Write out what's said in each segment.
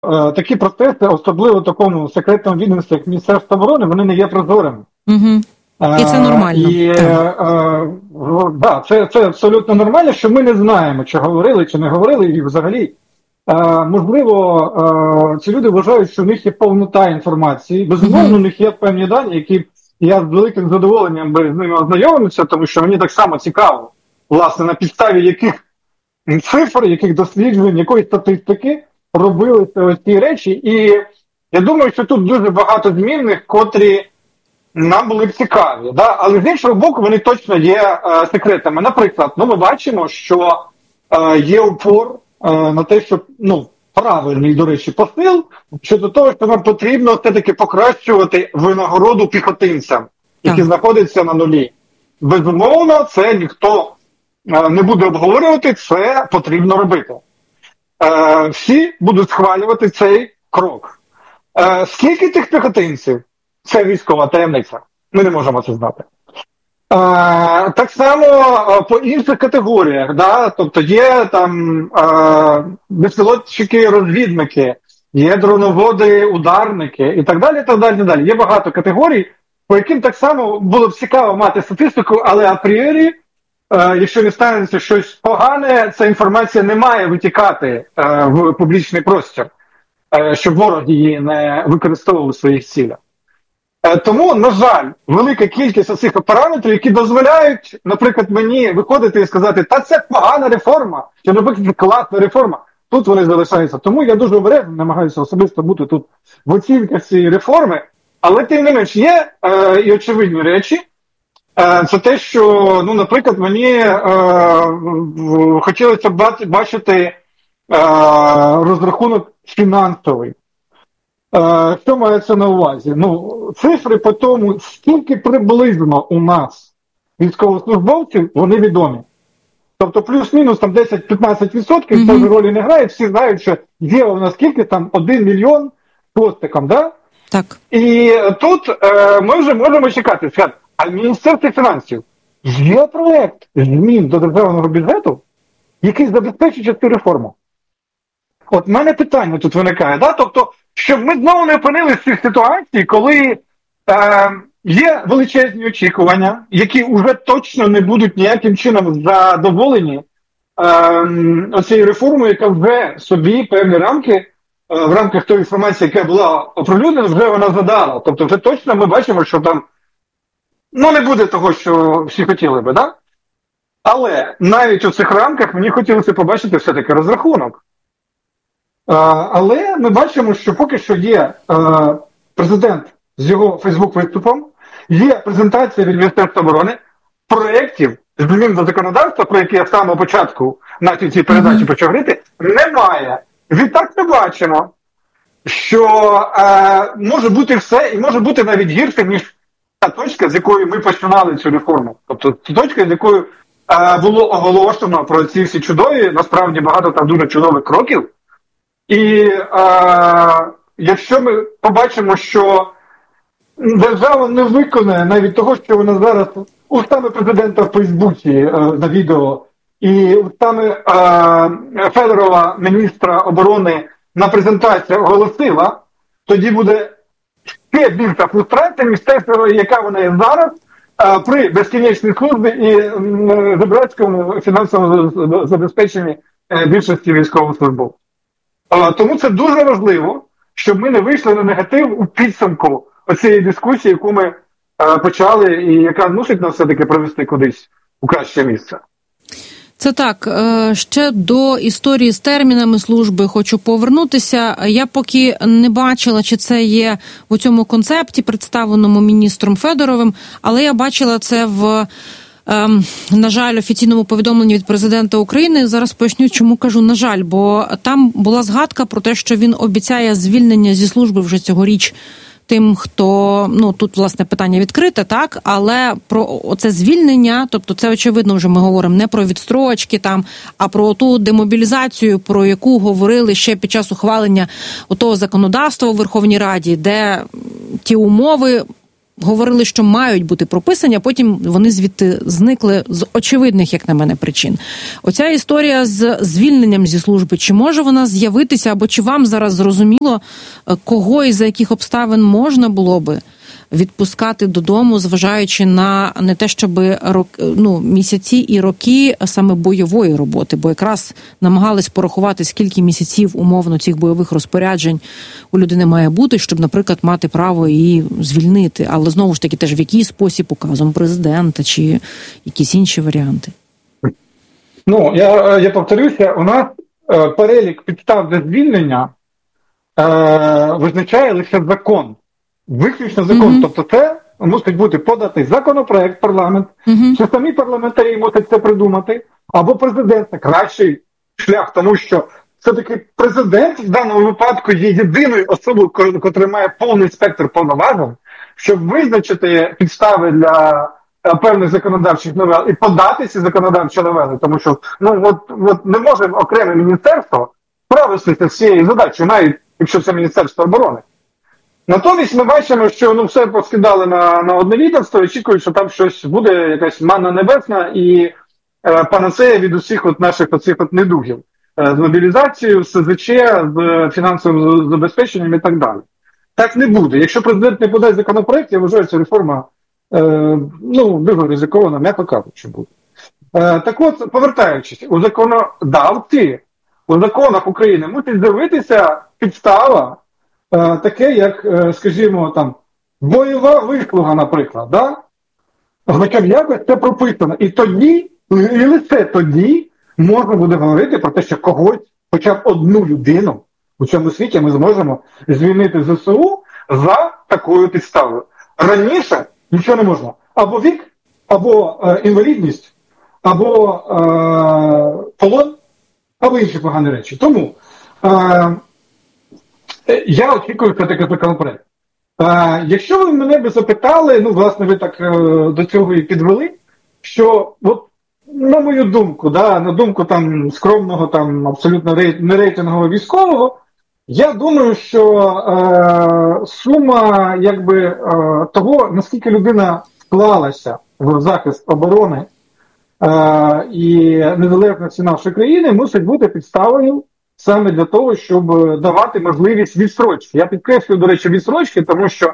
такі процеси, особливо в такому секретному відомстві, як Міністерство оборони, вони не є прозорими. Угу. І це нормально. Це абсолютно нормально, що ми не знаємо, чи говорили, чи не говорили, і взагалі. Можливо, ці люди вважають, що в них є повнота інформації. Безумовно, у них є певні дані, які я з великим задоволенням би з ними ознайомився, тому що мені так само цікаво, власне, на підставі яких цифр, яких досліджень, якої статистики робилися ось ці речі. І я думаю, що тут дуже багато змінних, котрі нам були б цікаві. Да? Але з іншого боку, вони точно є секретами. Наприклад, ми бачимо, що є упор на те, що, правильний, до речі, посил щодо того, що нам потрібно все-таки покращувати винагороду піхотинцям, які знаходяться на нулі. Безумовно, це ніхто не буде обговорювати, це потрібно робити. Всі будуть схвалювати цей крок. Скільки тих піхотинців? Це військова таємниця. Ми не можемо це знати. Так само по інших категоріях, да? Тобто є там безпілотчики-розвідники, є дроноводи, ударники і так далі, так далі, так далі. Є багато категорій, по яким так само було б цікаво мати статистику, але апріорі, якщо не станеться щось погане, ця інформація не має витікати в публічний простір, щоб ворог її не використовував у своїх цілях. Тому, на жаль, велика кількість цих параметрів, які дозволяють, наприклад, мені виходити і сказати, та це погана реформа, чи, наприклад, класна реформа, тут вони залишаються. Тому я дуже обережно намагаюся особисто бути тут в оцінках цієї реформи, але тим не менш є і очевидні речі. Це те, що, наприклад, мені хотілося б бачити розрахунок фінансовий. Що мається на увазі? Цифри по тому, скільки приблизно у нас військовослужбовців, вони відомі. Тобто плюс-мінус там 10-15% теж ролі не грає, всі знають, що є у нас скільки там 1 мільйон хвостиком, да? Так. І тут ми вже можемо чекати, а в Міністерстві фінансів є проєкт змін до державного бюджету, який забезпечить цю реформу. От в мене питання тут виникає, да? Тобто, щоб ми знову не опинилися в цих ситуацій, коли є величезні очікування, які вже точно не будуть ніяким чином задоволені оцією реформою, яка вже собі певні рамки, в рамках тої інформації, яка була оприлюднена, вже вона задала. Тобто вже точно ми бачимо, що там не буде того, що всі хотіли би, да? Але навіть у цих рамках мені хотілося побачити все-таки розрахунок. Але ми бачимо, що поки що є президент з його Фейсбук-виступом, є презентація від Міністерства оборони, проєктів змін до законодавства, про які я з самого початку на цій передачі почав говорити, немає. Відтак ми бачимо, що може бути все, і може бути навіть гірше, ніж та точка, з якої ми починали цю реформу. Тобто точка, з якою було оголошено про ці всі чудові, насправді багато там дуже чудових кроків. І якщо ми побачимо, що держава не виконає навіть того, що вона зараз устами президента в Фейсбуці на відео і устами Федорова, міністра оборони, на презентації оголосила, тоді буде ще більша фрустрація, ніж те, яка вона є зараз, при безкінечній службі і жебрацькому фінансовому забезпеченні більшості військовослужбовців. Тому це дуже важливо, щоб ми не вийшли на негатив у підсумку оцієї дискусії, яку ми почали і яка мусить нас все-таки привести кудись у краще місце. Це так. Ще до історії з термінами служби хочу повернутися. Я поки не бачила, чи це є у цьому концепті, представленому міністром Федоровим, але я бачила це в, на жаль, офіційному повідомленні від президента України. Зараз поясню, чому кажу «на жаль», бо там була згадка про те, що він обіцяє звільнення зі служби вже цьогоріч тим, хто, тут, власне, питання відкрите, так, але про оце звільнення, тобто це, очевидно, вже ми говоримо не про відстрочки там, а про ту демобілізацію, про яку говорили ще під час ухвалення того законодавства у Верховній Раді, де ті умови говорили, що мають бути прописані, а потім вони звідти зникли з очевидних, як на мене, причин. Оця історія з звільненням зі служби, чи може вона з'явитися, або чи вам зараз зрозуміло, кого і за яких обставин можна було би відпускати додому, зважаючи на не те, щоб місяці і роки саме бойової роботи, бо якраз намагались порахувати, скільки місяців умовно цих бойових розпоряджень у людини має бути, щоб, наприклад, мати право її звільнити. Але знову ж таки, теж в який спосіб, указом президента чи якісь інші варіанти? Я повторюся, у нас перелік підстав для звільнення визначає лише закон. Виключно закон. Тобто це мусить бути податий законопроект в парламент, чи самі парламентарі мусять це придумати, або президент. Це кращий шлях, тому що все-таки президент в даному випадку є єдиною особою, яка має повний спектр повноважень, щоб визначити підстави для певних законодавчих новел і подати ці законодавчі новели. Тому що не може окреме міністерство справитися з цією задачею, навіть якщо це Міністерство оборони. Натомість ми бачимо, що все поскидали на одне відомство і очікують, що там щось буде, якась манна небесна і панацея від усіх наших оцих недугів. З мобілізацією, з СЗЧ, з фінансовим забезпеченням і так далі. Так не буде. Якщо президент не подасть законопроект, я вважаю, ця реформа дуже ризикована, м'яко кажучи, буде. Так от, повертаючись, у законодавці, у законах України мусить з'явитися підстава, таке, як, скажімо, там, бойова вислуга, наприклад, да? Хоча б якось це прописано. І тоді, і лише тоді, можна буде говорити про те, що когось, хоча б одну людину у цьому світі ми зможемо звільнити ЗСУ за такою підставою. Раніше нічого не можна. Або вік, або інвалідність, або полон, або інші погані речі. Тому я очікую на такий законопроект. Якщо ви мене би запитали, власне, ви так до цього і підвели, що, на мою думку, на думку там скромного, там абсолютно нерейтингового військового, я думаю, що сума, того, наскільки людина вклалася в захист оборони і незалежності нашої країни, мусить бути підставою саме для того, щоб давати можливість відстрочки. Я підкреслюю, до речі, відстрочки, тому що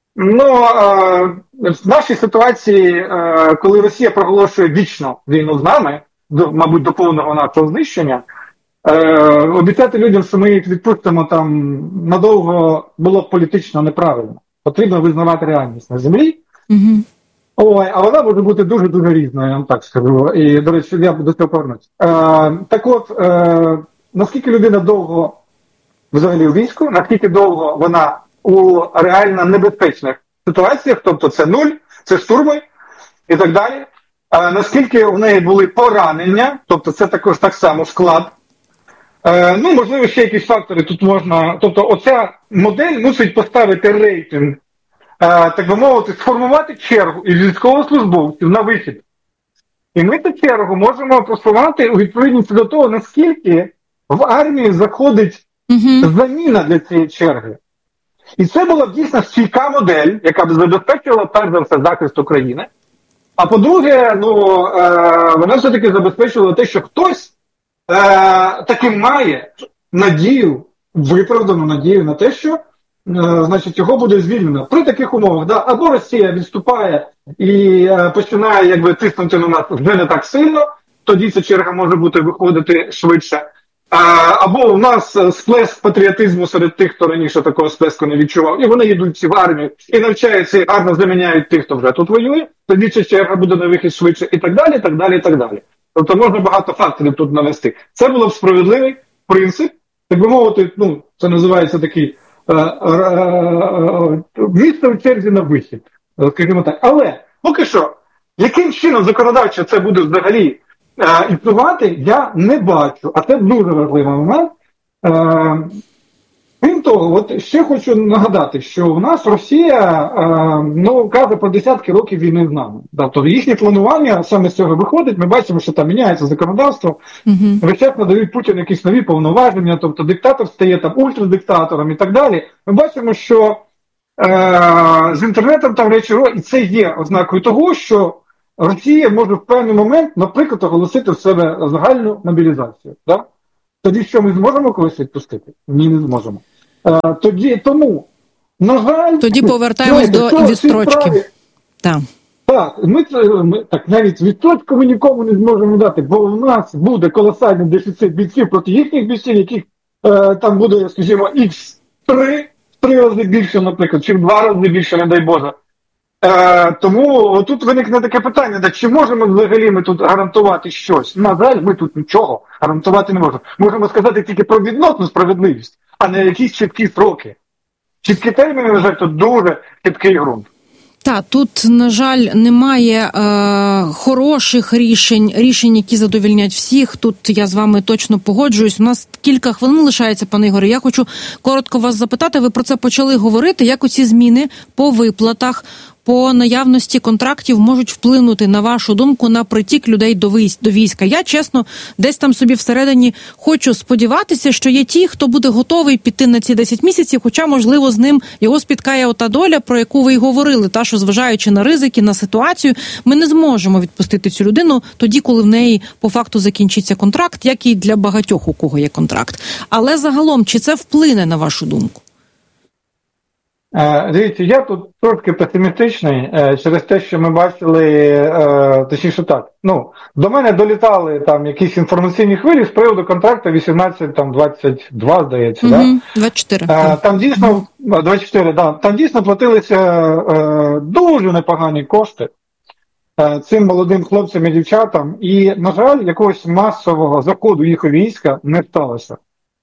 в нашій ситуації, коли Росія проголошує вічно війну з нами, мабуть, до повного нашого знищення, обіцяти людям, що ми їх відпустимо там надовго, було б політично неправильно. Потрібно визнавати реальність на землі. А вона може бути дуже-дуже різною, я вам так скажу. І, до речі, я до цього повернусь. Так от, наскільки людина довго взагалі у війську, наскільки довго вона у реально небезпечних ситуаціях, тобто це нуль, це штурми і так далі, наскільки у неї були поранення, тобто це також так само склад. Можливо, ще якісь фактори тут можна, тобто оця модель мусить поставити рейтинг, так би мовити, сформувати чергу із військовослужбовців на вихід. І ми цю чергу можемо просувати у відповідності до того, наскільки в армії заходить заміна для цієї черги. І це була дійсно стійка модель, яка б забезпечила, перш за все, захист України. А по-друге, вона все-таки забезпечувала те, що хтось таки має надію, виправдану надію на те, що його буде звільнено. При таких умовах, або Росія відступає і починає тиснути на нас вже не так сильно, тоді ця черга може бути виходити швидше. Або у нас сплеск патріотизму серед тих, хто раніше такого сплеску не відчував, і вони йдуть всі в армію, і навчаються, і гарно заміняють тих, хто вже тут воює, тоді ця черга буде на вихід швидше, і так далі, і так далі, і так далі. Тобто можна багато факторів тут навести. Це було б справедливий принцип, так би мовити, це називається такий місце в черзі на вихід, скажімо так. Але поки що, яким чином законодавчо це буде взагалі існувати, я не бачу. А це дуже важливий момент. Крім того, ще хочу нагадати, що в нас Росія каже про десятки років війни з нами. Тобто їхнє планування саме з цього виходить. Ми бачимо, що там міняється законодавство. Весь час надають Путіну якісь нові повноваження, тобто диктатор стає там ультрадиктатором і так далі. Ми бачимо, що з інтернетом там речі, і це є ознакою того, що Росія може в певний момент, наприклад, оголосити в себе загальну мобілізацію. Да? Тоді що, ми зможемо когось відпустити? Ні, не зможемо. Тому, на жаль... Тоді повертаємось до відстрочки. Так, ми так навіть відстрочку ми нікому не зможемо дати, бо у нас буде колосальний дефіцит бійців проти їхніх бійців, яких там буде, скажімо, X3 рази більше, наприклад, чи в 2 рази більше, не дай Боже. Тому тут виникне таке питання, чи можемо взагалі ми тут гарантувати щось? На жаль, ми тут нічого гарантувати не можемо. Можемо сказати тільки про відносну справедливість, а не якісь чіткі сроки. Чіткі терміни, на жаль, тут дуже чіткий ґрунт. Так, тут, на жаль, немає хороших рішень, які задовільнять всіх. Тут я з вами точно погоджуюсь. У нас кілька хвилин лишається, пане Ігоре. Я хочу коротко вас запитати, ви про це почали говорити, як оці зміни по виплатах, по наявності контрактів можуть вплинути, на вашу думку, на притік людей до війська. Я, чесно, десь там собі всередині хочу сподіватися, що є ті, хто буде готовий піти на ці 10 місяців, хоча, можливо, з ним його спіткає ота доля, про яку ви й говорили, та, що зважаючи на ризики, на ситуацію, ми не зможемо відпустити цю людину тоді, коли в неї по факту закінчиться контракт, як і для багатьох, у кого є контракт. Але загалом, чи це вплине на вашу думку? Дивіться, я тут трошки песимістичний через те, що ми бачили, точніше так, до мене долітали там якісь інформаційні хвилі з приводу контракту 18-22, здається, да? 24. Там дійсно, 24, да, там дійсно платилися дуже непогані кошти цим молодим хлопцям і дівчатам, і, на жаль, якогось масового заходу їх у війська не сталося.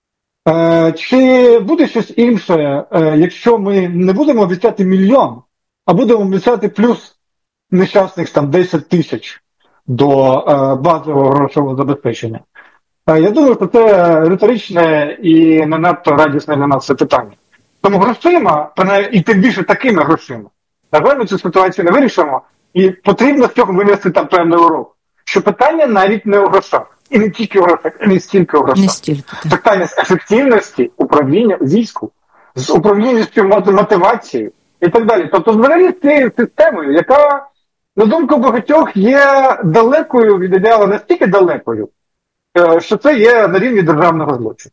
Чи буде щось інше, якщо ми не будемо обіцяти мільйон, а будемо обіцяти плюс нещасних там 10 тисяч до базового грошового забезпечення? Я думаю, що це риторичне і не надто радісне для нас це питання. Тому грошима, і тим більше такими грошима, на жаль, ми цю ситуацію не вирішимо, і потрібно з цього винести там певний урок. Що питання навіть не у грошах. І не тільки у грошах, і не стільки у грошах. Питання з ефективності управління війську, з управлінністю мотивацією і так далі. Тобто, взагалі, з цією системою, яка, на думку багатьох, є далекою від ідеалу, настільки далекою, що це є на рівні державного злочину.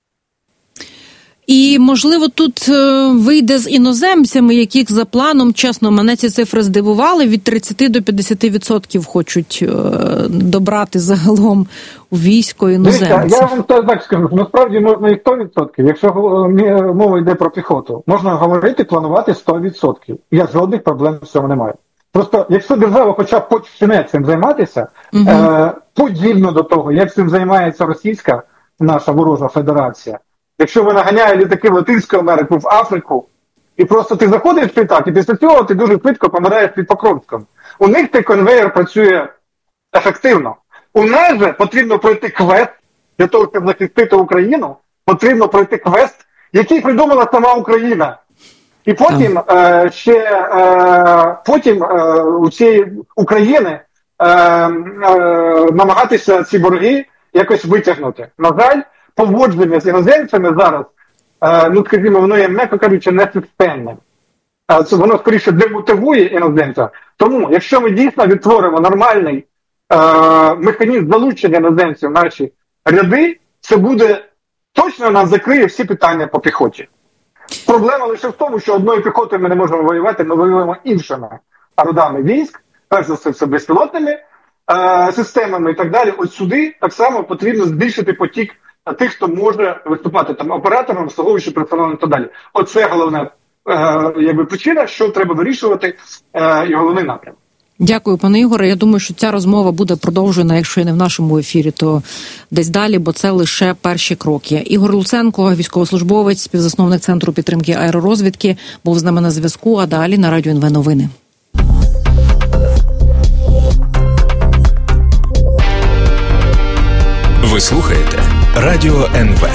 І, можливо, тут вийде з іноземцями, яких за планом, чесно, мене ці цифри здивували, від 30 до 50% хочуть добрати загалом у військо іноземців. Я вам так скажу, насправді можна і 100%, якщо мова йде про піхоту. Можна говорити, планувати 100%. Я жодних проблем з цього не маю. Просто, якщо держава хоча б почне цим займатися, подібно до того, як цим займається російська наша ворожа федерація, якщо ви наганяє літаки в Латинську Америку, в Африку, і просто ти заходиш в літак, і після цього ти дуже швидко помираєш під Покровськом. У них цей конвейер працює ефективно. У нас же потрібно пройти квест, для того, щоб захистити Україну, потрібно пройти квест, який придумала сама Україна. І потім у цієї України намагатися ці борги якось витягнути. На жаль, поводження з іноземцями зараз, скажімо, воно є, м'яко кажучи, несистемним. Це воно, скоріше, демотивує іноземця. Тому, якщо ми дійсно відтворимо нормальний механізм залучення іноземців в наші ряди, це буде, точно нам закриє всі питання по піхоті. Проблема лише в тому, що одною піхотою ми не можемо воювати, ми воюємо іншими родами військ, перш за все, це безпілотними системами і так далі. От сюди так само потрібно збільшити потік тих, хто може виступати там оператором, обслуговуючим персоналом і так далі. Оце головна причина, що треба вирішувати, і головний напрям. Дякую, пане Ігоре. Я думаю, що ця розмова буде продовжена, якщо і не в нашому ефірі, то десь далі, бо це лише перші кроки. Ігор Луценко, військовослужбовець, співзасновник Центру підтримки аеророзвідки, був з нами на зв'язку, а далі на Радіо НВ новини. Ви слухаєте Радіо НВ.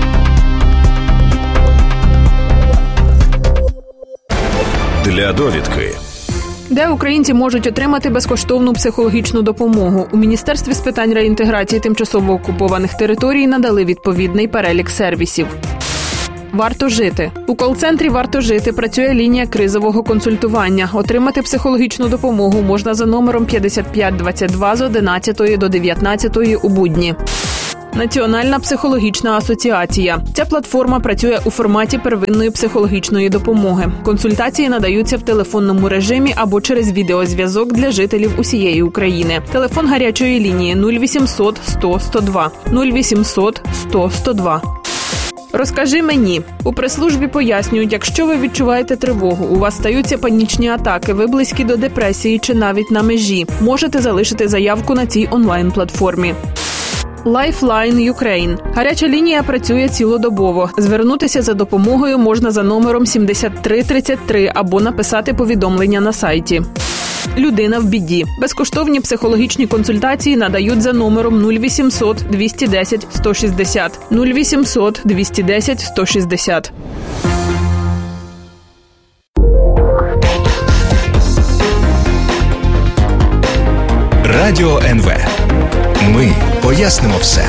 Для довідки. Де українці можуть отримати безкоштовну психологічну допомогу? У Міністерстві з питань реінтеграції тимчасово окупованих територій надали відповідний перелік сервісів. «Варто жити». У кол-центрі «Варто жити» працює лінія кризового консультування. Отримати психологічну допомогу можна за номером 5522 з 11 до 19 у будні. Національна психологічна асоціація. Ця платформа працює у форматі первинної психологічної допомоги. Консультації надаються в телефонному режимі або через відеозв'язок для жителів усієї України. Телефон гарячої лінії 0800 100 102. 0800 100 102. Розкажи мені. У прес-службі пояснюють, якщо ви відчуваєте тривогу, у вас стаються панічні атаки, ви близькі до депресії чи навіть на межі, можете залишити заявку на цій онлайн-платформі. Lifeline Ukraine. Гаряча лінія працює цілодобово. Звернутися за допомогою можна за номером 7333 або написати повідомлення на сайті. Людина в біді. Безкоштовні психологічні консультації надають за номером 0800 210 160. 0800 210 160. Радіо НВ. Ми пояснимо все.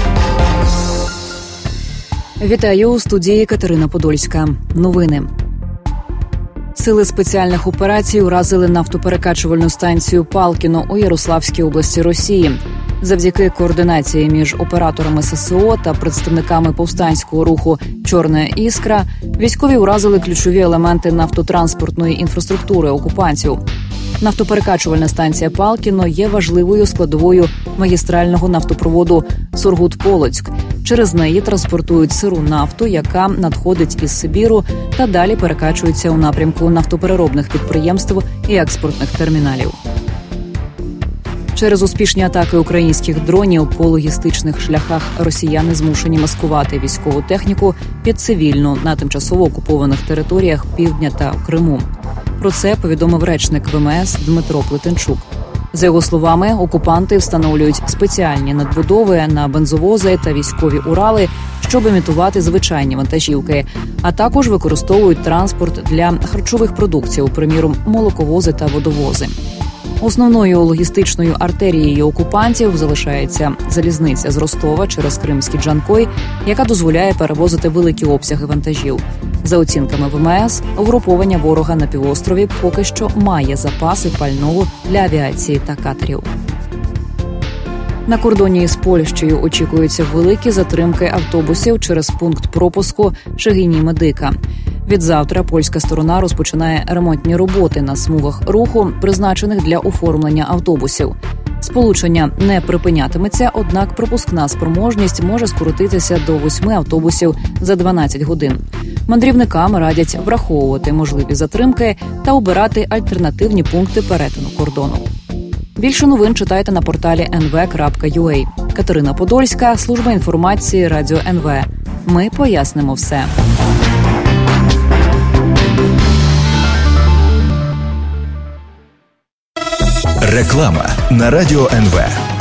Вітаю, у студії Катерина Подольська. Новини. Сили спеціальних операцій уразили нафтоперекачувальну станцію Палкіно у Ярославській області Росії. Завдяки координації між операторами ССО та представниками повстанського руху «Чорна іскра» військові уразили ключові елементи нафтотранспортної інфраструктури окупантів. Нафтоперекачувальна станція Палкіно є важливою складовою магістрального нафтопроводу Сургут-Полоцьк. Через неї транспортують сиру нафту, яка надходить із Сибіру та далі перекачується у напрямку нафтопереробних підприємств і експортних терміналів. Через успішні атаки українських дронів по логістичних шляхах росіяни змушені маскувати військову техніку під цивільну на тимчасово окупованих територіях Півдня та Криму. Про це повідомив речник ВМС Дмитро Плетенчук. За його словами, окупанти встановлюють спеціальні надбудови на бензовози та військові Урали, щоб імітувати звичайні вантажівки, а також використовують транспорт для харчових продуктів, приміром молоковози та водовози. Основною логістичною артерією окупантів залишається залізниця з Ростова через Кримський Джанкой, яка дозволяє перевозити великі обсяги вантажів. За оцінками ВМС, угруповання ворога на півострові поки що має запаси пального для авіації та катерів. На кордоні з Польщею очікуються великі затримки автобусів через пункт пропуску Шегині-Медика. Відзавтра польська сторона розпочинає ремонтні роботи на смугах руху, призначених для оформлення автобусів. Сполучення не припинятиметься, однак пропускна спроможність може скоротитися до 8 автобусів за 12 годин. Мандрівникам радять враховувати можливі затримки та обирати альтернативні пункти перетину кордону. Більше новин читайте на порталі nv.ua. Катерина Подольська, служба інформації Радіо НВ. Ми пояснимо все. Реклама на Радіо НВ.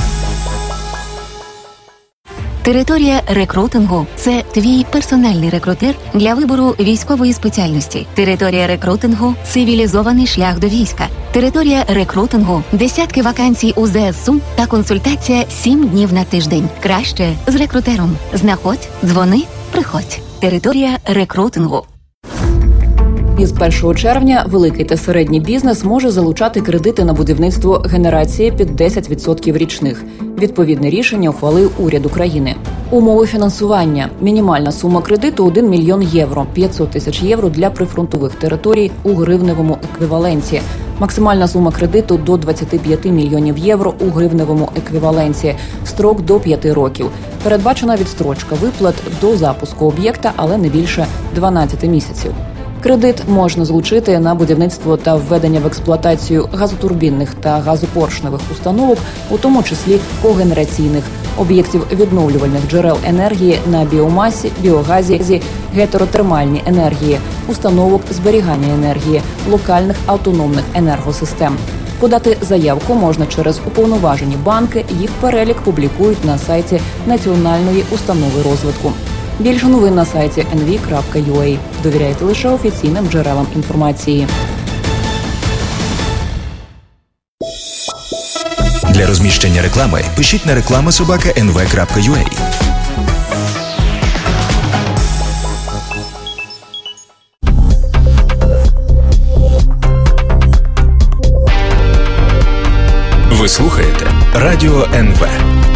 Територія рекрутингу – це твій персональний рекрутер для вибору військової спеціальності. Територія рекрутингу – цивілізований шлях до війська. Територія рекрутингу – десятки вакансій у ЗСУ та консультація 7 днів на тиждень. Краще з рекрутером. Знаходь, дзвони, приходь. Територія рекрутингу. Із 1 червня великий та середній бізнес може залучати кредити на будівництво генерації під 10% річних. Відповідне рішення ухвалив уряд України. Умови фінансування. Мінімальна сума кредиту – 1 мільйон євро, 500 тисяч євро для прифронтових територій у гривневому еквіваленті. Максимальна сума кредиту – до 25 мільйонів євро у гривневому еквіваленті. Строк – до 5 років. Передбачена відстрочка виплат до запуску об'єкта, але не більше 12 місяців. Кредит можна залучити на будівництво та введення в експлуатацію газотурбінних та газопоршневих установок, у тому числі когенераційних, об'єктів відновлювальних джерел енергії на біомасі, біогазі, гетеротермальній енергії, установок зберігання енергії, локальних автономних енергосистем. Подати заявку можна через уповноважені банки, їх перелік публікують на сайті Національної установи розвитку. Більше новин на сайті nv.ua. Довіряйте лише офіційним джерелам інформації. Для розміщення реклами пишіть на reklama@nv.ua. Ви слухаєте Радіо НВ.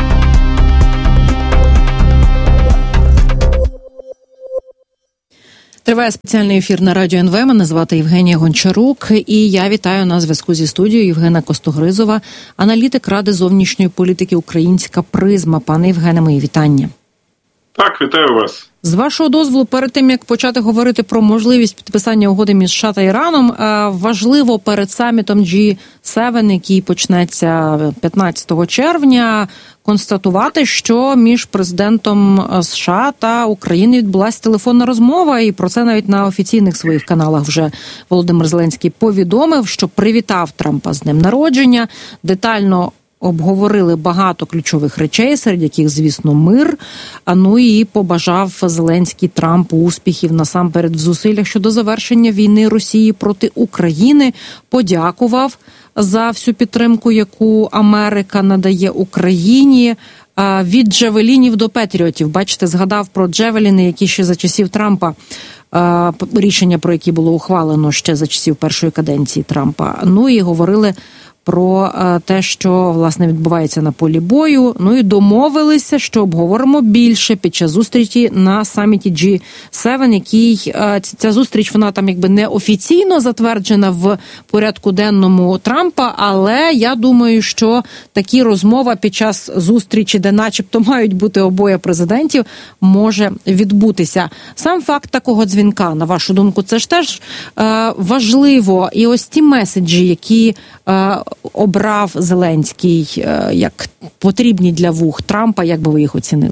Триває спеціальний ефір на Радіо НВ. Мене звати Євгенія Гончарук. І я вітаю на зв'язку зі студією Євгена Костогризова, аналітик Ради зовнішньої політики «Українська призма». Пане Євгене, мої вітання. Так, вітаю вас. З вашого дозволу, перед тим, як почати говорити про можливість підписання угоди між США та Іраном, важливо перед самітом G7, який почнеться 15 червня, констатувати, що між президентом США та України відбулася телефонна розмова, і про це навіть на офіційних своїх каналах вже Володимир Зеленський повідомив, що привітав Трампа з днем народження, детально обговорили багато ключових речей, серед яких, звісно, мир. Ну і побажав Зеленський Трампу успіхів насамперед в зусиллях щодо завершення війни Росії проти України. Подякував за всю підтримку, яку Америка надає Україні. Від джавелінів до патріотів. Бачите, згадав про джавеліни, які ще за часів Трампа, рішення про які було ухвалено ще за часів першої каденції Трампа. Ну і говорили про те, що, власне, відбувається на полі бою. Ну і домовилися, що обговоримо більше під час зустрічі на саміті G7, який, ця зустріч, вона там якби не офіційно затверджена в порядку денному Трампа, але я думаю, що такі розмова під час зустрічі, де начебто мають бути обоє президентів, може відбутися. Сам факт такого дзвінка, на вашу думку, це ж теж важливо. І ось ті меседжі, які обрав Зеленський як потрібні для вух Трампа, як би ви їх оцінили?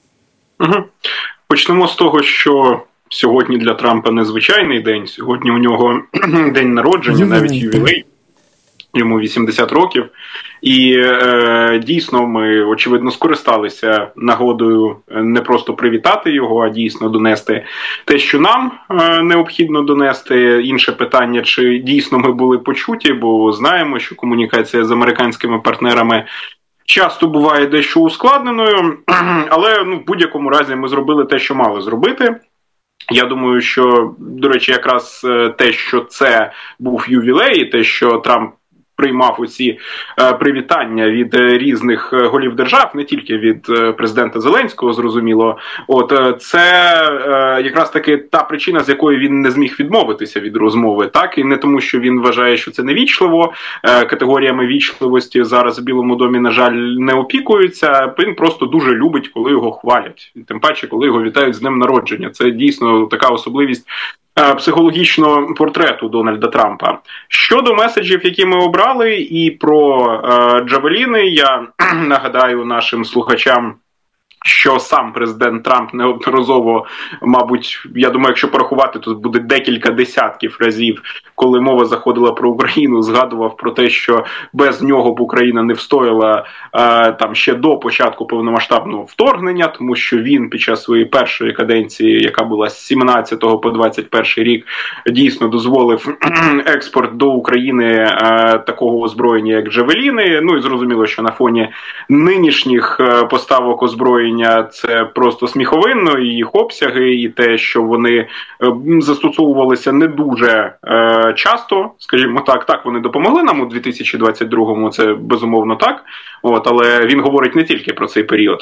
Почнемо з того, що сьогодні для Трампа незвичайний день. Сьогодні у нього день народження, навіть ювілей. Йому 80 років. І дійсно ми, очевидно, скористалися нагодою не просто привітати його, а дійсно донести те, що нам необхідно донести. Інше питання, чи дійсно ми були почуті, бо знаємо, що комунікація з американськими партнерами часто буває дещо ускладненою, але в будь-якому разі ми зробили те, що мали зробити. Я думаю, що, до речі, якраз те, що це був ювілей, те, що Трамп приймав усі привітання від різних голів держав, не тільки від президента Зеленського, зрозуміло. Це якраз таки та причина, з якої він не зміг відмовитися від розмови. Так, і не тому, що він вважає, що це невічливо. Категоріями вічливості зараз в Білому домі, на жаль, не опікуються. Він просто дуже любить, коли його хвалять. І тим паче, коли його вітають з днем народження. Це дійсно така особливість психологічного портрету Дональда Трампа. Щодо меседжів, які ми обрали, і про джавеліни, я нагадаю нашим слухачам, що сам президент Трамп неодноразово, мабуть, я думаю, якщо порахувати, то буде декілька десятків разів, коли мова заходила про Україну, згадував про те, що без нього б Україна не встояла там ще до початку повномасштабного вторгнення, тому що він під час своєї першої каденції, яка була з 17 по 21 рік, дійсно дозволив експорт до України такого озброєння, як джавеліни. Ну і зрозуміло, що на фоні нинішніх поставок озброєння це просто сміховинно, і їх обсяги, і те, що вони застосовувалися не дуже часто, скажімо так, вони допомогли нам у 2022-му, це безумовно так, але він говорить не тільки про цей період.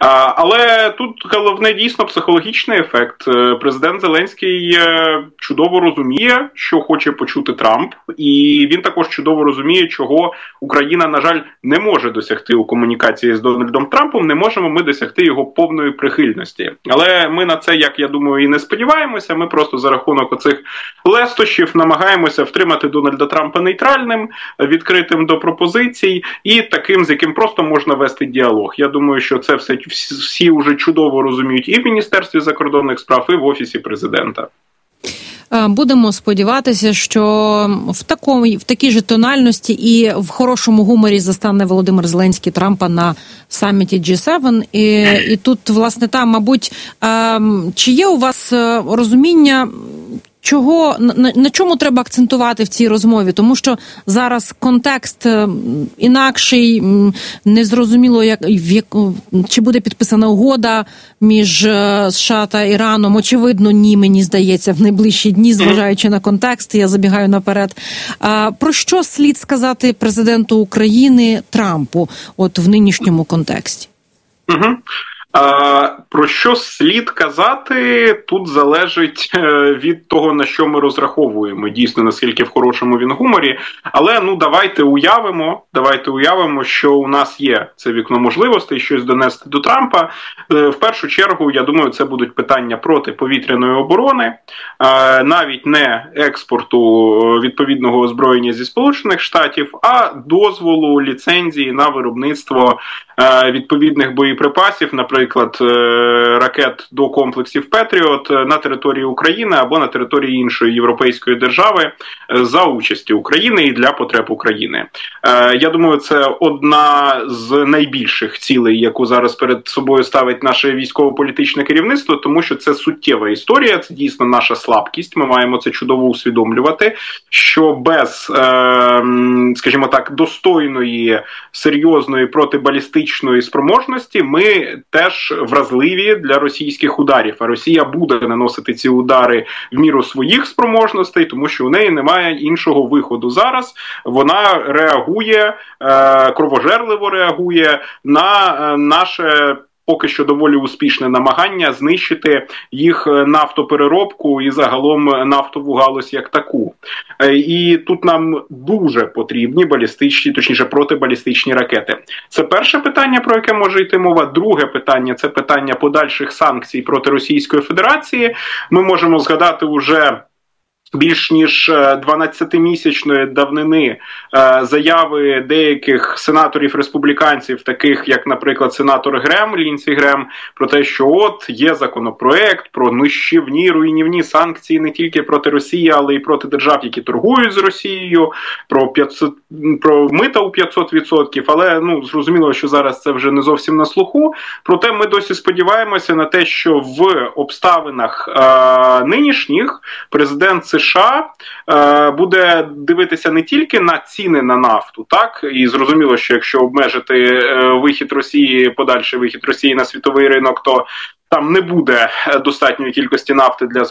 Але тут головне дійсно психологічний ефект. Президент Зеленський чудово розуміє, що хоче почути Трамп, і він також чудово розуміє, чого Україна, на жаль, не може досягти у комунікації з Дональдом Трампом, не можемо ми досягти його повної прихильності. Але ми на це, як я думаю, і не сподіваємося, ми просто за рахунок оцих лестощів намагаємося втримати Дональда Трампа нейтральним, відкритим до пропозицій і таким, з яким просто можна вести діалог. Я думаю, що це всі вже чудово розуміють і в Міністерстві закордонних справ, і в Офісі президента. Будемо сподіватися, що в такій же тональності і в хорошому гуморі застане Володимир Зеленський Трампа на саміті G7. І тут, власне, мабуть, чи є у вас розуміння чого, на чому треба акцентувати в цій розмові? Тому що зараз контекст інакший, незрозуміло, чи буде підписана угода між США та Іраном. Очевидно, ні, мені здається, в найближчі дні, зважаючи на контекст, я забігаю наперед. Про що слід сказати президенту України Трампу от в нинішньому контексті? Про що слід казати, тут залежить від того, на що ми розраховуємо, дійсно, наскільки в хорошому він гуморі. Але, давайте уявимо, що у нас є це вікно можливостей щось донести до Трампа. В першу чергу, я думаю, це будуть питання протиповітряної оборони, навіть не експорту відповідного озброєння зі Сполучених Штатів, а дозволу, ліцензії на виробництво відповідних боєприпасів, наприклад, ракет до комплексів Петріот на території України або на території іншої європейської держави за участі України і для потреб України. Я думаю, це одна з найбільших цілей, яку зараз перед собою ставить наше військово-політичне керівництво, тому що це суттєва історія, це дійсно наша слабкість, ми маємо це чудово усвідомлювати, що без, скажімо так, достойної, серйозної протибалістичної спроможності ми теж вразливі для російських ударів, а Росія буде наносити ці удари в міру своїх спроможностей, тому що у неї немає іншого виходу зараз. Вона реагує, кровожерливо реагує на наше поки що доволі успішне намагання знищити їх нафтопереробку і загалом нафтову галузь як таку. І тут нам дуже потрібні балістичні, точніше протибалістичні ракети. Це перше питання, про яке може йти мова. Друге питання – це питання подальших санкцій проти Російської Федерації. Ми можемо згадати уже більш ніж 12-місячної давнини заяви деяких сенаторів-республіканців, таких як, наприклад, сенатор Грем, Лінсі Грем, про те, що от є законопроект про нищівні, руйнівні санкції не тільки проти Росії, але й проти держав, які торгують з Росією, про мита у 500%, але зрозуміло, що зараз це вже не зовсім на слуху. Проте ми досі сподіваємося на те, що в обставинах нинішніх президент США буде дивитися не тільки на ціни на нафту, так, і зрозуміло, що якщо обмежити подальший вихід Росії на світовий ринок, то там не буде достатньої кількості нафти для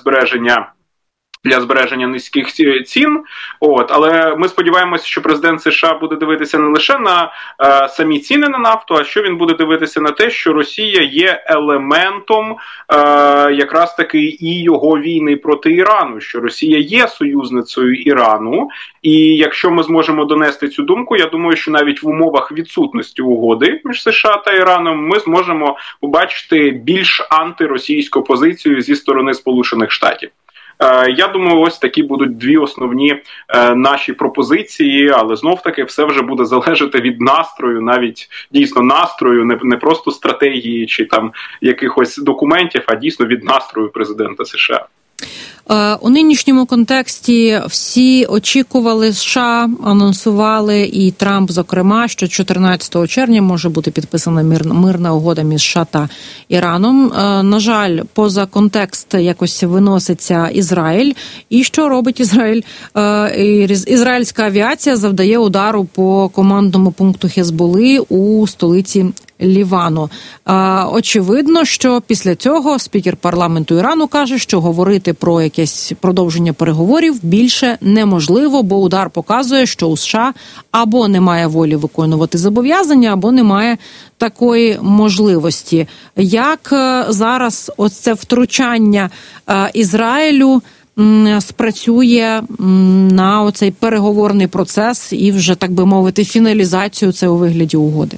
збереження низьких цін. Але ми сподіваємося, що президент США буде дивитися не лише на самі ціни на нафту, а що він буде дивитися на те, що Росія є елементом якраз таки і його війни проти Ірану, що Росія є союзницею Ірану. І якщо ми зможемо донести цю думку, я думаю, що навіть в умовах відсутності угоди між США та Іраном ми зможемо побачити більш антиросійську позицію зі сторони Сполучених Штатів. Я думаю, ось такі будуть дві основні наші пропозиції, але знов-таки все вже буде залежати від настрою, навіть дійсно настрою, не просто стратегії чи там якихось документів, а дійсно від настрою президента США. У нинішньому контексті всі очікували, США анонсували, і Трамп, зокрема, що 14 червня може бути підписана мирна угода між США та Іраном. На жаль, поза контекст якось виноситься Ізраїль. І що робить Ізраїль? Ізраїльська авіація завдає удару по командному пункту Хезболи у столиці Лівану. Очевидно, що після цього спікер парламенту Ірану каже, що говорити про якесь продовження переговорів більше неможливо, бо удар показує, що у США або немає волі виконувати зобов'язання, або немає такої можливості. Як зараз оце втручання Ізраїлю спрацює на оцей переговорний процес і вже, так би мовити, фіналізацію це у вигляді угоди?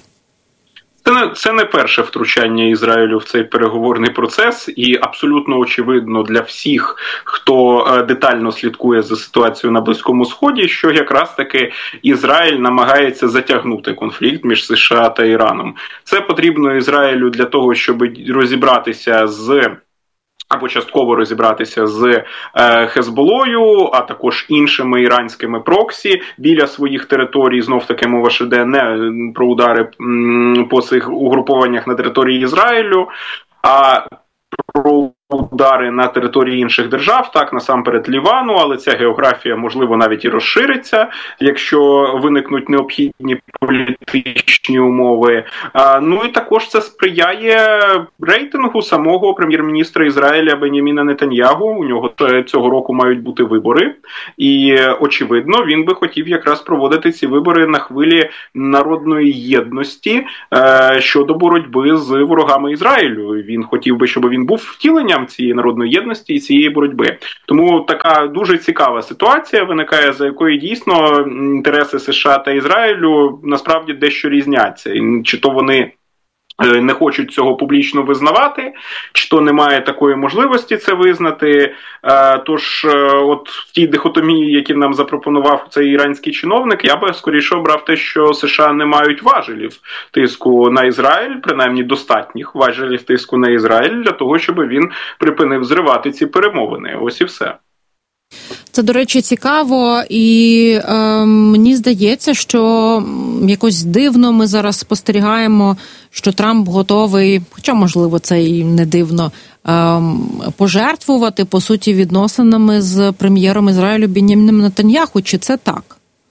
Це не перше втручання Ізраїлю в цей переговорний процес, і абсолютно очевидно для всіх, хто детально слідкує за ситуацією на Близькому Сході, що якраз таки Ізраїль намагається затягнути конфлікт між США та Іраном. Це потрібно Ізраїлю для того, щоб розібратися або частково розібратися з Хезболою, а також іншими іранськими проксі біля своїх територій. Знов-таки мова ж йде не про удари по цих угрупованнях на території Ізраїлю, а про удари на території інших держав, так, насамперед Лівану, але ця географія, можливо, навіть і розшириться, якщо виникнуть необхідні політичні умови. Ну і також це сприяє рейтингу самого прем'єр-міністра Ізраїля Бен'яміна Нетаньягу. У нього цього року мають бути вибори, і, очевидно, він би хотів якраз проводити ці вибори на хвилі народної єдності щодо боротьби з ворогами Ізраїлю. Він хотів би, щоб він був втіленням цієї народної єдності і цієї боротьби. Тому така дуже цікава ситуація виникає, за якою дійсно інтереси США та Ізраїлю насправді дещо різняться. Чи то вони не хочуть цього публічно визнавати, чи то немає такої можливості це визнати. Тож от в тій дихотомії, які нам запропонував цей іранський чиновник, я би скоріше обрав те, що США не мають важелів тиску на Ізраїль, принаймні достатніх важелів тиску на Ізраїль, для того, щоб він припинив зривати ці перемовини. Ось і все. Це, до речі, цікаво, і мені здається, що якось дивно ми зараз спостерігаємо, що Трамп готовий, хоча, можливо, це і не дивно, пожертвувати, по суті, відносинами з прем'єром Ізраїлю Бен'яміном Нетаньяху. Чи це так?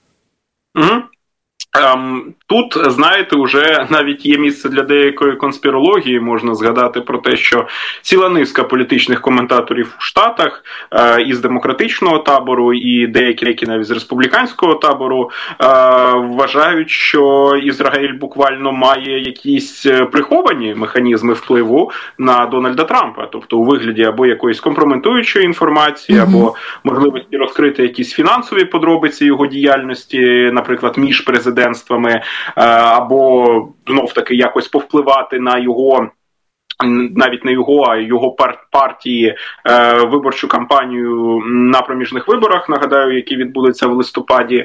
Тут, знаєте, вже навіть є місце для деякої конспірології. Можна згадати про те, що ціла низка політичних коментаторів у Штатах із демократичного табору і деякі навіть з республіканського табору вважають, що Ізраїль буквально має якісь приховані механізми впливу на Дональда Трампа. Тобто у вигляді або якоїсь компрометуючої інформації, або можливості розкрити якісь фінансові подробиці його діяльності, наприклад, між президентствами, або знов-таки якось повпливати на його, навіть не його, а його партії виборчу кампанію на проміжних виборах, нагадаю, які відбудуться в листопаді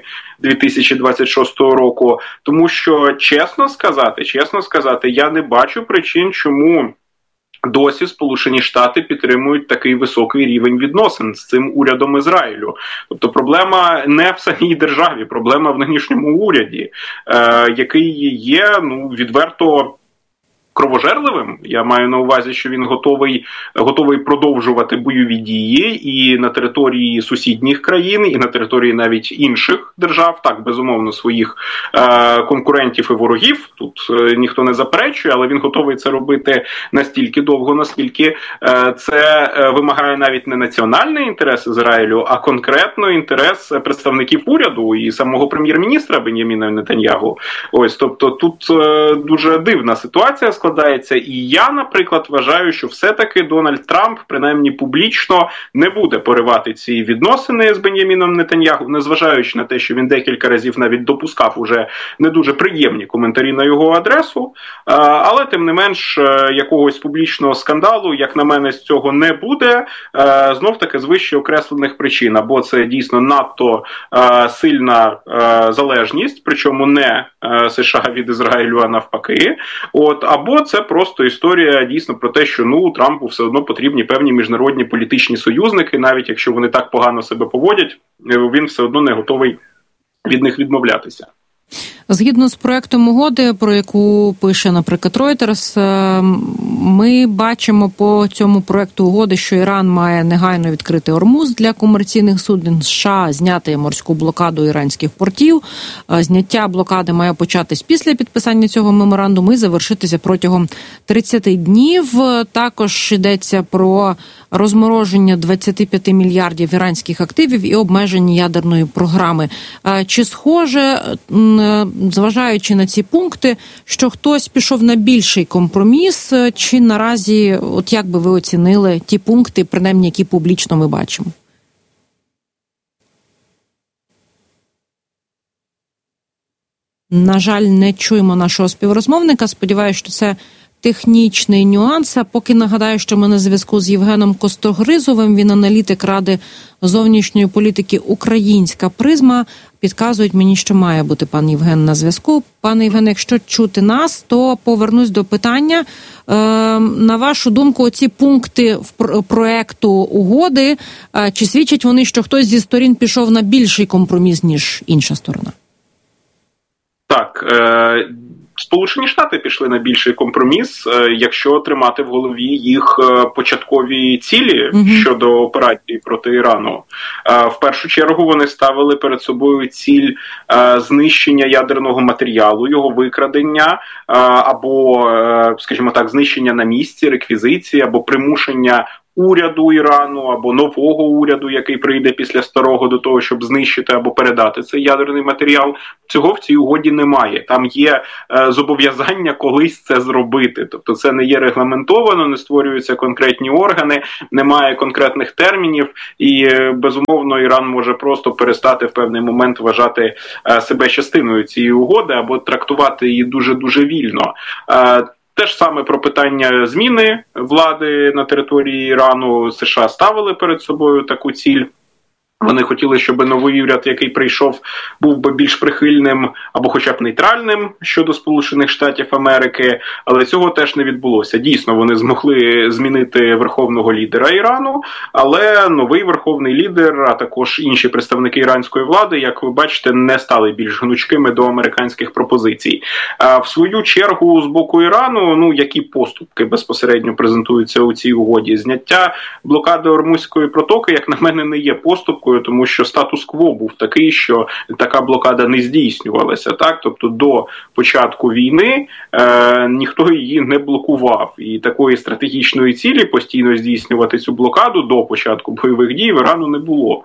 2026 року. Тому що, чесно сказати, я не бачу причин, чому досі Сполучені Штати підтримують такий високий рівень відносин з цим урядом Ізраїлю. Тобто проблема не в самій державі, проблема в нинішньому уряді, який є, відверто кровожерливим. Я маю на увазі, що він готовий продовжувати бойові дії і на території сусідніх країн, і на території навіть інших держав, так, безумовно, своїх конкурентів і ворогів. Тут ніхто не заперечує, але він готовий це робити настільки довго, наскільки це вимагає навіть не національний інтерес Ізраїлю, а конкретно інтерес представників уряду і самого прем'єр-міністра Бен'яміна Нетаньягу. Ось, тобто тут дуже дивна ситуація складається, і я, наприклад, вважаю, що все-таки Дональд Трамп, принаймні публічно, не буде поривати ці відносини з Бен'яміном Нетаньяху, незважаючи на те, що він декілька разів навіть допускав уже не дуже приємні коментарі на його адресу, але, тим не менш, якогось публічного скандалу, як на мене, з цього не буде, знов-таки з вище окреслених причин. Або це дійсно надто сильна залежність, причому не США від Ізраїлю, а навпаки, або це просто історія дійсно про те, що Трампу все одно потрібні певні міжнародні політичні союзники, навіть якщо вони так погано себе поводять, він все одно не готовий від них відмовлятися. Згідно з проектом угоди, про яку пише, наприклад, Reuters, ми бачимо по цьому проекту угоди, що Іран має негайно відкрити Ормуз для комерційних суден, США зняти морську блокаду іранських портів. Зняття блокади має початись після підписання цього меморандуму і завершитися протягом 30 днів. Також йдеться про розмороження 25 мільярдів іранських активів і обмеження ядерної програми. Чи схоже, зважаючи на ці пункти, що хтось пішов на більший компроміс, чи наразі, як би ви оцінили ті пункти, принаймні, які публічно ми бачимо? На жаль, не чуємо нашого співрозмовника. Сподіваюся, що це технічний нюанс. А поки нагадаю, що ми на зв'язку з Євгеном Костогризовим, він аналітик Ради зовнішньої політики «Українська призма». Підказують мені, що має бути пан Євген на зв'язку. Пане Євгене, якщо чути нас, то повернусь до питання. На вашу думку, ці пункти в проекту угоди, чи свідчать вони, що хтось зі сторін пішов на більший компроміс, ніж інша сторона? Так, Сполучені Штати пішли на більший компроміс, якщо тримати в голові їх початкові цілі щодо операції проти Ірану. В першу чергу вони ставили перед собою ціль знищення ядерного матеріалу, його викрадення або, скажімо так, знищення на місці, реквізиції або примушення уряду Ірану або нового уряду, який прийде після старого, до того, щоб знищити або передати цей ядерний матеріал. Цього в цій угоді немає. Там є зобов'язання колись це зробити. Тобто це не є регламентовано, не створюються конкретні органи, немає конкретних термінів і, безумовно, Іран може просто перестати в певний момент вважати себе частиною цієї угоди або трактувати її дуже-дуже вільно. Те ж саме про питання зміни влади на території Ірану. США ставили перед собою таку ціль. Вони хотіли, щоб новий уряд, який прийшов, був би більш прихильним або хоча б нейтральним щодо Сполучених Штатів Америки, але цього теж не відбулося. Дійсно, вони змогли змінити верховного лідера Ірану, але новий верховний лідер, а також інші представники іранської влади, як ви бачите, не стали більш гнучкими до американських пропозицій. В свою чергу, з боку Ірану, які поступки безпосередньо презентуються у цій угоді? Зняття блокади Ормузької протоки, як на мене, не є поступкою, тому що статус-кво був такий, що така блокада не здійснювалася. Так? Тобто до початку війни ніхто її не блокував. І такої стратегічної цілі постійно здійснювати цю блокаду до початку бойових дій в Ірану не було.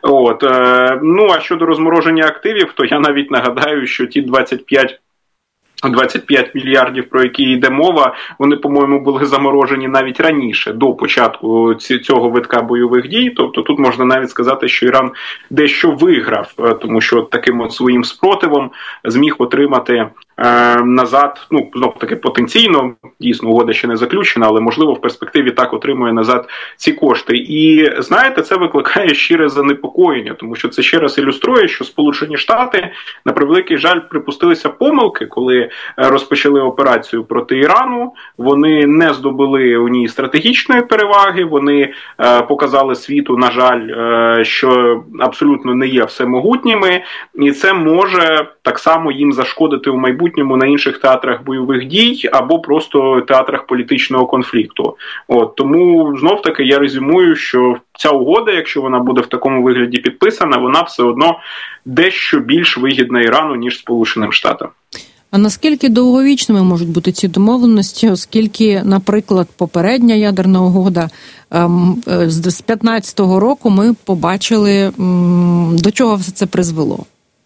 А щодо розмороження активів, то я навіть нагадаю, що ті 25 мільярдів, про які йде мова, вони, по-моєму, були заморожені навіть раніше, до початку цього витка бойових дій. Тобто тут можна навіть сказати, що Іран дещо виграв, тому що таким своїм спротивом зміг отримати назад, знов-таки потенційно, дійсно, угода ще не заключена, але, можливо, в перспективі так отримує назад ці кошти. І, знаєте, це викликає щире занепокоєння, тому що це ще раз ілюструє, що Сполучені Штати, на превеликий жаль, припустилися помилки, коли розпочали операцію проти Ірану. Вони не здобули у ній стратегічної переваги, вони показали світу, на жаль, що абсолютно не є всемогутніми, і це може так само їм зашкодити у майбутньому на інших театрах бойових дій або просто театрах політичного конфлікту. Тому, знов-таки, я резюмую, що ця угода, якщо вона буде в такому вигляді підписана, вона все одно дещо більш вигідна Ірану, ніж Сполученим Штатам. А наскільки довговічними можуть бути ці домовленості, оскільки, наприклад, попередня ядерна угода з 15-го року ми побачили, до чого все це призвело?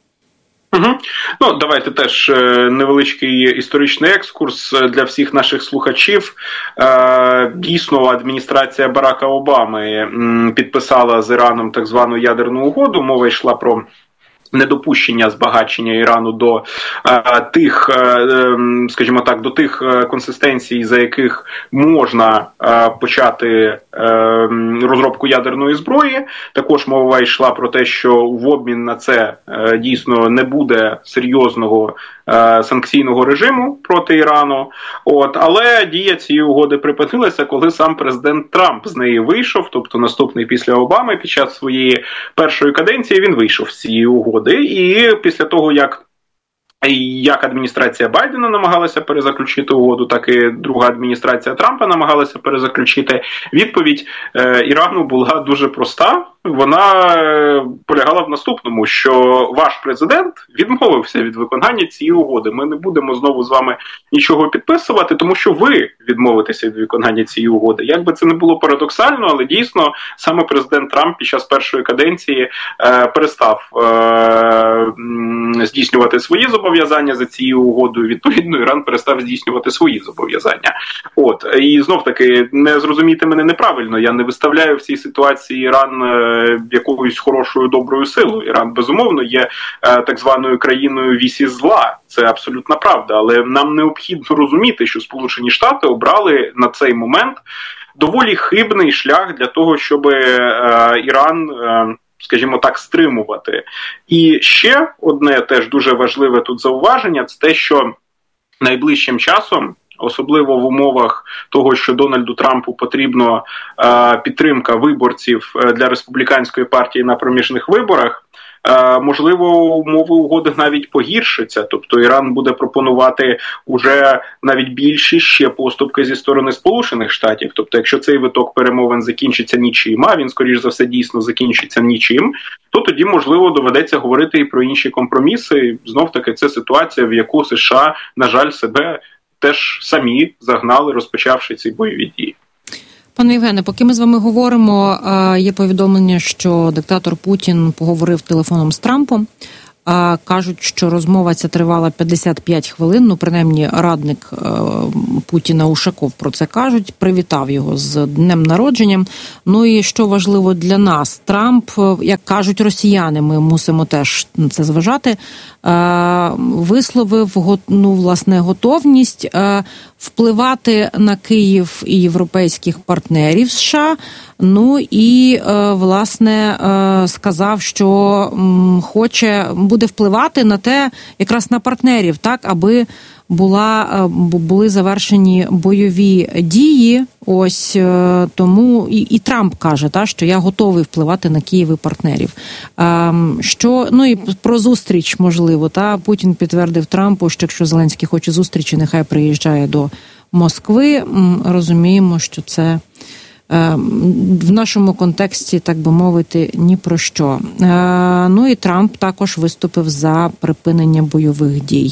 Давайте теж невеличкий історичний екскурс для всіх наших слухачів. Дійсно, адміністрація Барака Обами підписала з Іраном так звану ядерну угоду. Мова йшла про недопущення збагачення Ірану до тих, скажімо так, до тих консистенцій, за яких можна почати розробку ядерної зброї. Також мова йшла про те, що в обмін на це дійсно не буде серйозного санкційного режиму проти Ірану. Але дія цієї угоди припинилася, коли сам президент Трамп з неї вийшов, тобто наступний після Обами, під час своєї першої каденції він вийшов з цієї угоди. І після того, як адміністрація Байдена намагалася перезаключити угоду, так і друга адміністрація Трампа намагалася перезаключити, відповідь Ірану була дуже проста. Вона полягала в наступному, що ваш президент відмовився від виконання цієї угоди. Ми не будемо знову з вами нічого підписувати, тому що ви відмовитеся від виконання цієї угоди. Як би це не було парадоксально, але дійсно саме президент Трамп під час першої каденції перестав здійснювати свої зобов'язання за цією угодою. Відповідно, Іран перестав здійснювати свої зобов'язання. І знов-таки, не зрозумійте мене неправильно, я не виставляю в цій ситуації Іран якоюсь хорошою, доброю силою. Іран, безумовно, є так званою країною вісі зла. Це абсолютна правда. Але нам необхідно розуміти, що Сполучені Штати обрали на цей момент доволі хибний шлях для того, щоб Іран, скажімо так, стримувати. І ще одне теж дуже важливе тут зауваження – це те, що найближчим часом, особливо в умовах того, що Дональду Трампу потрібна підтримка виборців для республіканської партії на проміжних виборах, можливо, умови угоди навіть погіршаться. Тобто Іран буде пропонувати уже навіть більші ще поступки зі сторони Сполучених Штатів. Тобто, якщо цей виток перемовин закінчиться нічим, а він, скоріш за все, дійсно закінчиться нічим, то тоді, можливо, доведеться говорити і про інші компроміси. Знов-таки, це ситуація, в яку США, на жаль, себе теж самі загнали, розпочавши ці бойові дії. Пане Євгене, поки ми з вами говоримо, є повідомлення, що диктатор Путін поговорив телефоном з Трампом. Кажуть, що розмова ця тривала 55 хвилин, ну, принаймні, радник Путіна Ушаков про це кажуть, привітав його з днем народження. Ну і що важливо для нас, Трамп, як кажуть росіяни, ми мусимо теж на це зважати, висловив, власне, готовність впливати на Київ і європейських партнерів США, ну і, власне, сказав, що буде впливати на те, якраз на партнерів, так, аби були завершені бойові дії, ось тому і Трамп каже, що я готовий впливати на Київ і партнерів. Ну і про зустріч, можливо, Путін підтвердив Трампу, що якщо Зеленський хоче зустрічі, нехай приїжджає до Москви. Розуміємо, що це в нашому контексті, так би мовити, ні про що. Ну і Трамп також виступив за припинення бойових дій.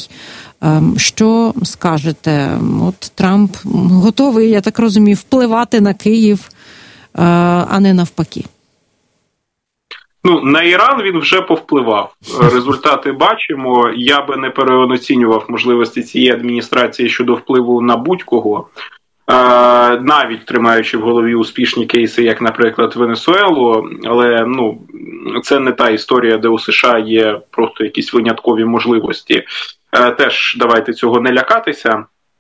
Що скажете? От Трамп готовий, я так розумію, впливати на Київ, а не навпаки. Ну, на Іран він вже повпливав. Результати бачимо. Я би не переоцінював можливості цієї адміністрації щодо впливу на будь-кого. Навіть тримаючи в голові успішні кейси, як, наприклад, Венесуелу, але це не та історія, де у США є просто якісь виняткові можливості. Теж давайте цього не лякатися.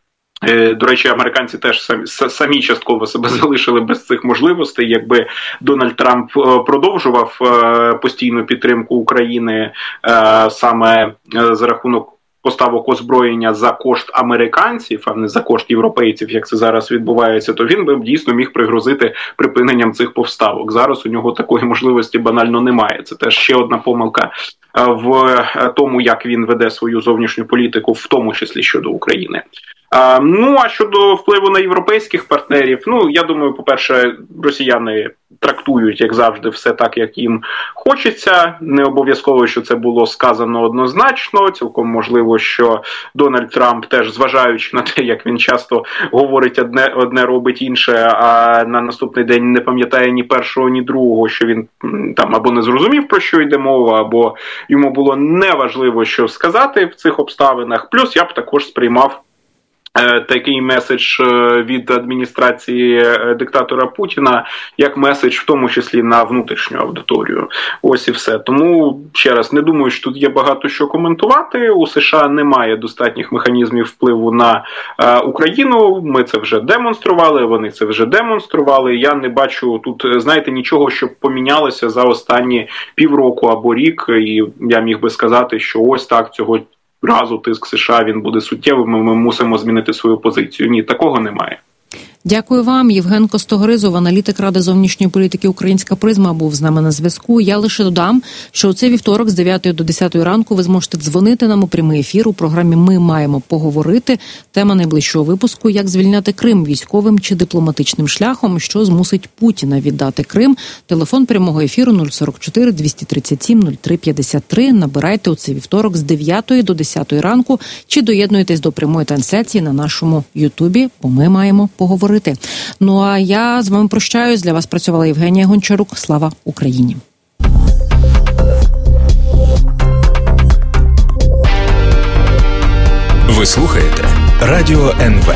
До речі, американці теж самі частково себе залишили без цих можливостей. Якби Дональд Трамп продовжував постійну підтримку України саме за рахунок поставок озброєння за кошт американців, а не за кошт європейців, як це зараз відбувається, то він би дійсно міг пригрозити припиненням цих поставок. Зараз у нього такої можливості банально немає. Це теж ще одна помилка в тому, як він веде свою зовнішню політику, в тому числі щодо України. Ну, а щодо впливу на європейських партнерів, я думаю, по-перше, росіяни трактують, як завжди, все так, як їм хочеться. Не обов'язково, що це було сказано однозначно. Цілком можливо, що Дональд Трамп теж, зважаючи на те, як він часто говорить одне робить інше, а на наступний день не пам'ятає ні першого, ні другого, що він там або не зрозумів, про що йде мова, або йому було неважливо, що сказати в цих обставинах. Плюс я б також сприймав такий меседж від адміністрації диктатора Путіна, як меседж в тому числі на внутрішню аудиторію. Ось і все. Тому, ще раз, не думаю, що тут є багато що коментувати. У США немає достатніх механізмів впливу на Україну. Ми це вже демонстрували, вони це вже демонстрували. Я не бачу тут, знаєте, нічого, що помінялося за останні півроку або рік. І я міг би сказати, що ось так цього разу тиск США він буде суттєвим, ми мусимо змінити свою позицію. Ні, такого немає. Дякую вам. Євген Костогризов, аналітик Ради зовнішньої політики «Українська призма», був з нами на зв'язку. Я лише додам, що у цей вівторок з 9 до 10 ранку ви зможете дзвонити нам у прямий ефір у програмі «Ми маємо поговорити». Тема найближчого випуску – як звільняти Крим військовим чи дипломатичним шляхом, що змусить Путіна віддати Крим. Телефон прямого ефіру 044 237 03 53. Набирайте у цей вівторок з 9 до 10 ранку чи доєднуйтесь до прямої трансляції на нашому Ютубі, бо ми маємо поговорити. Ну а я з вами прощаюсь. Для вас працювала Євгенія Гончарук. Слава Україні! Ви слухаєте Радіо НВ.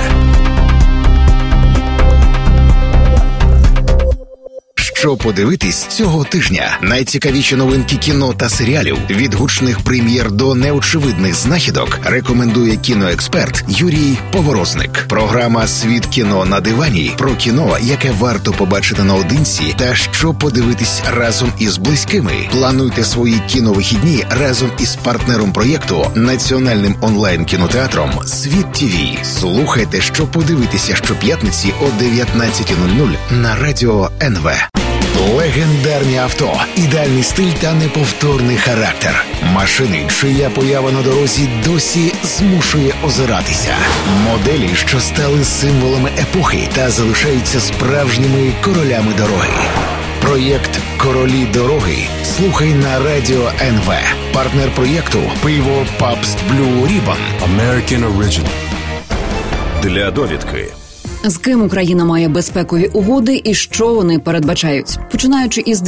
Що подивитись цього тижня? Найцікавіші новинки кіно та серіалів від гучних прем'єр до неочевидних знахідок рекомендує кіноексперт Юрій Поворозник. Програма «Світ кіно на дивані» про кіно, яке варто побачити наодинці та що подивитись разом із близькими. Плануйте свої кіновихідні разом із партнером проєкту, національним онлайн-кінотеатром «Світ ТВ». Слухайте, що подивитися щоп'ятниці о 19:00 на Радіо НВ. Легендарні авто, ідеальний стиль та неповторний характер. Машини, чия поява на дорозі досі змушує озиратися. Моделі, що стали символами епохи та залишаються справжніми королями дороги. Проєкт «Королі дороги» слухай на Радіо НВ. Партнер проєкту – пиво Pabst Blue Ribbon. American Original. Для довідки. З ким Україна має безпекові угоди і що вони передбачають? Починаючи із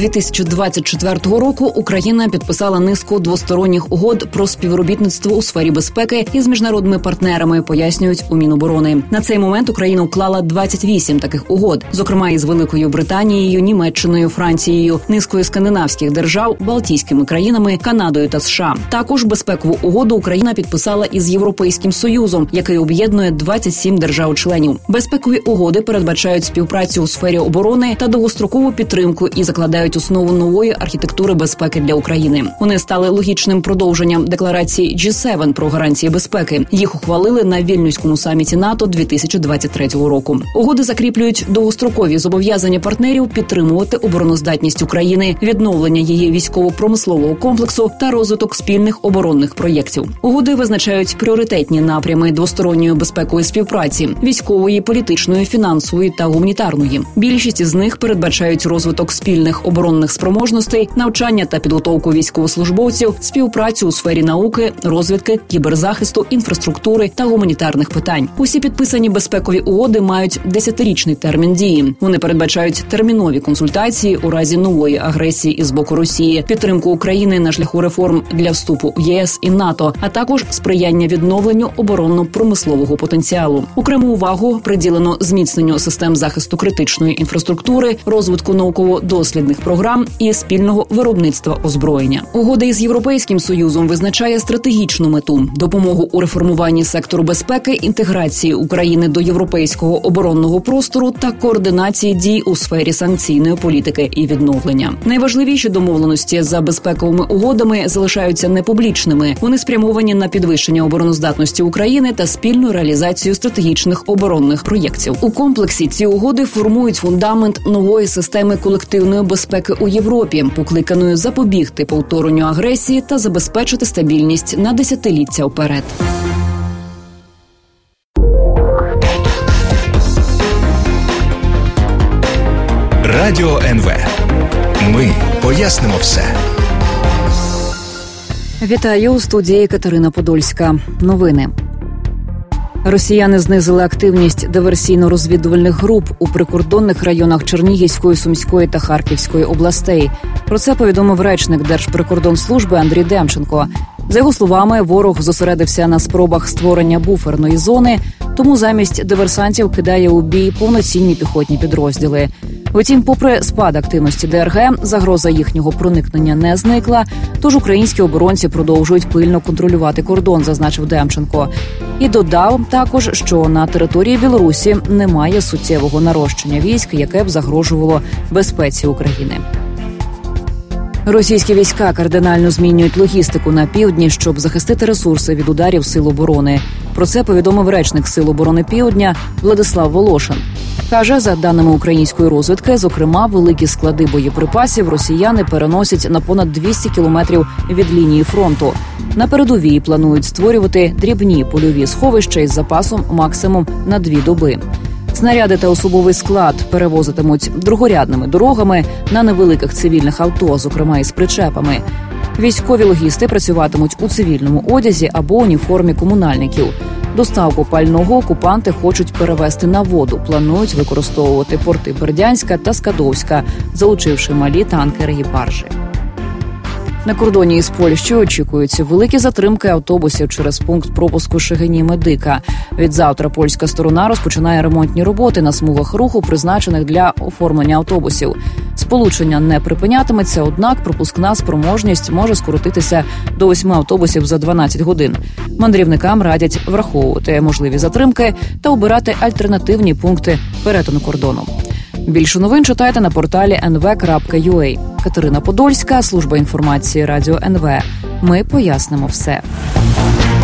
2024 року, Україна підписала низку двосторонніх угод про співробітництво у сфері безпеки із міжнародними партнерами, пояснюють у Міноборони. На цей момент Україна уклала 28 таких угод, зокрема із Великою Британією, Німеччиною, Францією, низкою скандинавських держав, Балтійськими країнами, Канадою та США. Також безпекову угоду Україна підписала із Європейським Союзом, який об'єднує 27 держав-членів. Безпекові угоди передбачають співпрацю у сфері оборони та довгострокову підтримку і закладають основу нової архітектури безпеки для України. Вони стали логічним продовженням декларації G7 про гарантії безпеки. Їх ухвалили на Вільнюському саміті НАТО 2023 року. Угоди закріплюють довгострокові зобов'язання партнерів підтримувати обороноздатність України, відновлення її військово-промислового комплексу та розвиток спільних оборонних проєктів. Угоди визначають пріоритетні напрями двосторонньої безпекової співпраці – військової, політичної, фінансової та гуманітарної. Більшість із них передбачають розвиток спільних оборонних спроможностей, навчання та підготовку військовослужбовців, співпрацю у сфері науки, розвідки, кіберзахисту, інфраструктури та гуманітарних питань. Усі підписані безпекові угоди мають 10-річний термін дії. Вони передбачають термінові консультації у разі нової агресії із боку Росії, підтримку України на шляху реформ для вступу в ЄС і НАТО, а також сприяння відновленню оборонно-промислового потенціалу. Окрему увагу приділено зміцненню систем захисту критичної інфраструктури, розвитку науково-дослідних програм і спільного виробництва озброєння. Угода із Європейським Союзом визначає стратегічну мету – допомогу у реформуванні сектору безпеки, інтеграції України до європейського оборонного простору та координації дій у сфері санкційної політики і відновлення. Найважливіші домовленості за безпековими угодами залишаються непублічними. Вони спрямовані на підвищення обороноздатності України та спільну реалізацію стратегічних оборонних проєктів. У комплексі ці угоди формують фундамент нової системи колективної безпеки у Європі, покликаної запобігти повторенню агресії та забезпечити стабільність на десятиліття вперед. Радіо НВ. Ми пояснимо все. Вітаю, у студії Катерина Подольська. Новини. Росіяни знизили активність диверсійно-розвідувальних груп у прикордонних районах Чернігівської, Сумської та Харківської областей. Про це повідомив речник Держприкордонслужби Андрій Демченко. За його словами, ворог зосередився на спробах створення буферної зони, тому замість диверсантів кидає у бій повноцінні піхотні підрозділи. Втім, попри спад активності ДРГ, загроза їхнього проникнення не зникла, тож українські оборонці продовжують пильно контролювати кордон, зазначив Демченко. І додав також, що на території Білорусі немає суттєвого нарощення військ, яке б загрожувало безпеці України. Російські війська кардинально змінюють логістику на півдні, щоб захистити ресурси від ударів Сил оборони. Про це повідомив речник Сил оборони Півдня Владислав Волошин. Каже, за даними української розвідки, зокрема, великі склади боєприпасів росіяни переносять на понад 200 кілометрів від лінії фронту. На передовій планують створювати дрібні польові сховища із запасом максимум на 2 доби. Снаряди та особовий склад перевозитимуть другорядними дорогами на невеликих цивільних авто, зокрема із причепами. Військові логісти працюватимуть у цивільному одязі або уніформі комунальників. Доставку пального окупанти хочуть перевести на воду. Планують використовувати порти Бердянська та Скадовська, залучивши малі танкери і баржі. На кордоні із Польщею очікуються великі затримки автобусів через пункт пропуску Шегині-Медика. Відзавтра польська сторона розпочинає ремонтні роботи на смугах руху, призначених для оформлення автобусів. Сполучення не припинятиметься, однак пропускна спроможність може скоротитися до 8 автобусів за 12 годин. Мандрівникам радять враховувати можливі затримки та обирати альтернативні пункти перетину кордону. Більше новин читайте на порталі nv.ua. Катерина Подольська, служба інформації Радіо НВ. Ми пояснимо все.